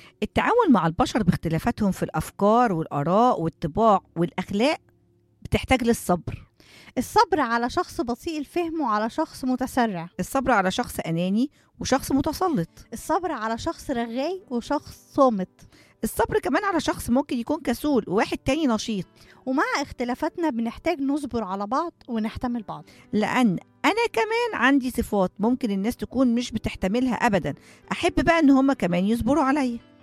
التعامل مع البشر باختلافاتهم في الأفكار والآراء والطباع والأخلاق بتحتاج للصبر. الصبر على شخص بطيء الفهم وعلى شخص متسرع. الصبر على شخص أناني وشخص متسلط. الصبر على شخص رغاي وشخص صامت. الصبر كمان على شخص ممكن يكون كسول وواحد تاني نشيط. ومع اختلافاتنا بنحتاج نصبر على بعض ونحتمل بعض. لأن أنا كمان عندي صفات ممكن الناس تكون مش بتحتملها أبدا، أحب بقى إن هما كمان يصبروا عليا.